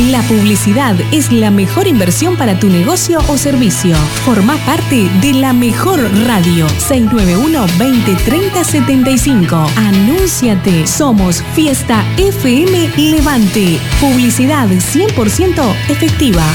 La publicidad es la mejor inversión para tu negocio o servicio. Forma parte de la mejor radio. 691-2030-75. Anúnciate. Somos Fiesta FM Levante. Publicidad 100% efectiva.